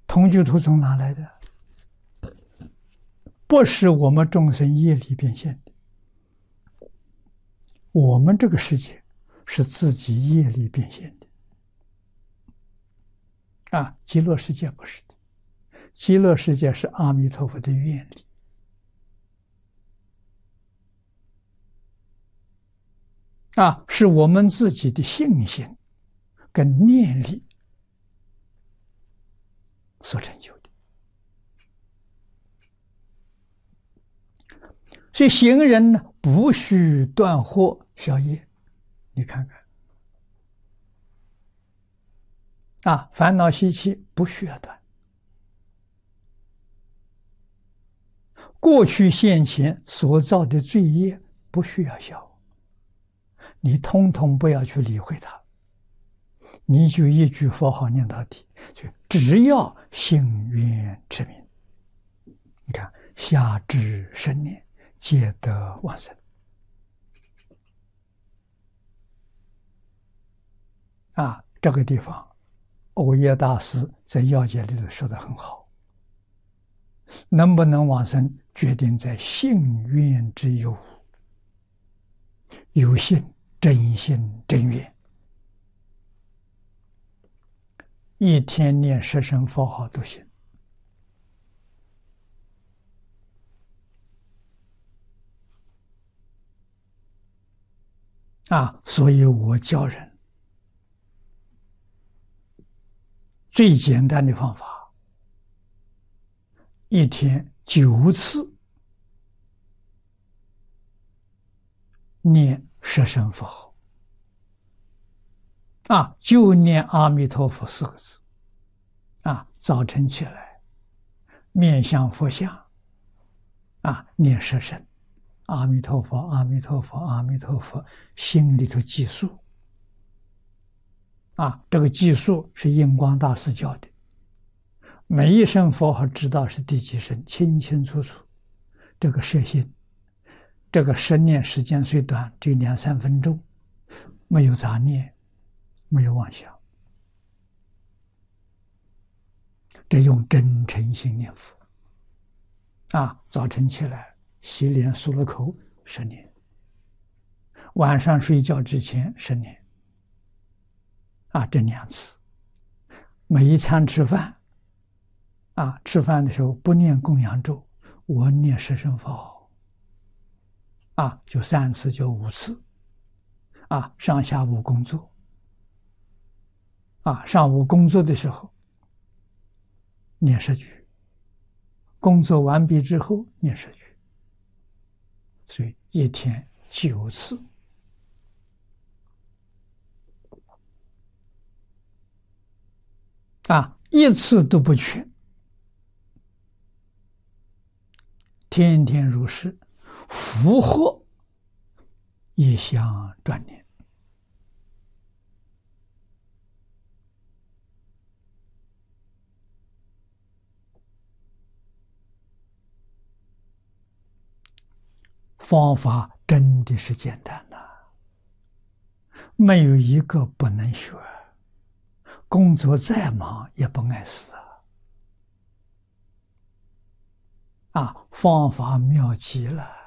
同居图从哪来的？不是我们众生业力变现的，我们这个世界是自己业力变现的。极乐世界不是的，极乐世界是阿弥陀佛的愿力。是我们自己的信心跟念力所成就的。所以行人呢，不须断惑消业。你看看，烦恼习气不需要断，过去现前所造的罪业不需要消，你通通不要去理会它，你就一句佛号念到底，就只要信愿持名，你看下至生念皆得往生。这个地方欧耶大师在要解里头说得很好，能不能往生决定在信愿之有，有信真心真愿，一天念10声佛号都行。所以我教人最简单的方法，一天9次念10声佛号，就念阿弥陀佛4个字，早晨起来面向佛像，念10声阿弥陀佛，阿弥陀佛，阿弥陀佛，心里头计数。这个计数是印光大师教的，每一声佛号知道是第几声，清清楚楚。这个摄心，这个生念时间虽短，只有2、3分钟，没有杂念，没有妄想，这用真诚心念佛。早晨起来洗脸漱了口10年，晚上睡觉之前10年。这2次，每一餐吃饭，吃饭的时候不念供养咒，我念10声佛号，就3次，就5次，上下午工作，上午工作的时候念10句，工作完毕之后念10句，所以一天9次。一次都不缺，天天如是，福祸也相转念。方法真的是简单的，没有一个不能学。工作再忙也不碍事方法妙极了。